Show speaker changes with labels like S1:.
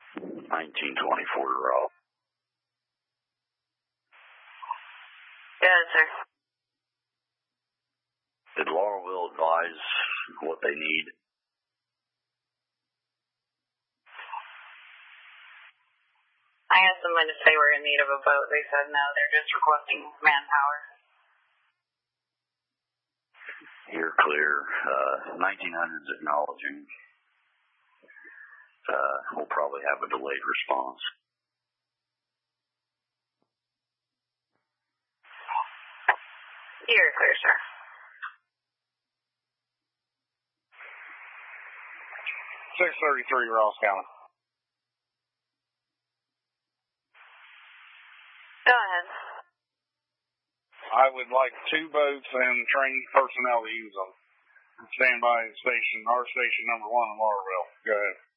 S1: 1924 to Raleigh.
S2: Yes, sir.
S1: Did Laurelville advise what they need?
S2: I asked them if they were in need of a boat. They said no, they're just requesting manpower.
S1: You're clear. 1900's acknowledging. We'll probably have a delayed response.
S2: You're clear, sir.
S3: 633 Ross County.
S2: Go ahead.
S3: I would like 2 boats and trained personnel to use them. Stand by station, our station number 1 in Laurelville. Go ahead.